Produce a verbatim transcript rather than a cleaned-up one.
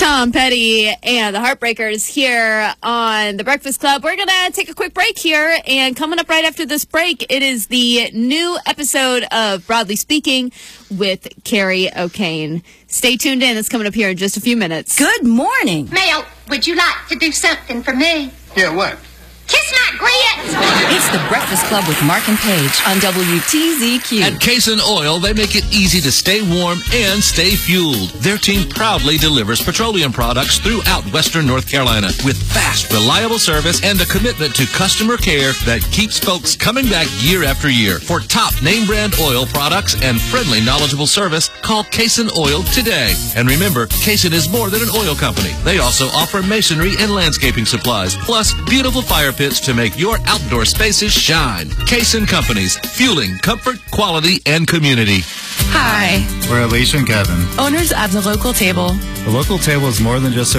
Tom Petty and the Heartbreakers here on The Breakfast Club. We're going to take a quick break here, and coming up right after this break, it is the new episode of Broadly Speaking with Carrie O'Kane. Stay tuned in. It's coming up here in just a few minutes. Good morning. Mel, would you like to do something for me? Yeah, what? Kiss my grits! It's The Breakfast Club with Mark and Paige on W T Z Q. At Cason Oil, they make it easy to stay warm and stay fueled. Their team proudly delivers petroleum products throughout Western North Carolina with fast, reliable service and a commitment to customer care that keeps folks coming back year after year. For top name brand oil products and friendly, knowledgeable service, call Cason Oil today. And remember, Cason is more than an oil company. They also offer masonry and landscaping supplies, plus beautiful fire pits to make your outdoor spaces shine. Cason Companies, fueling comfort, quality, and community. Hi. We're Alicia and Kevin. Owners of The Local Table. The Local Table is more than just